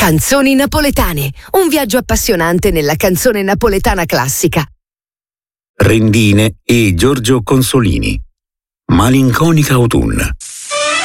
Canzoni napoletane, un viaggio appassionante nella canzone napoletana classica. Rendine e Giorgio Consolini. Malinconica autunna.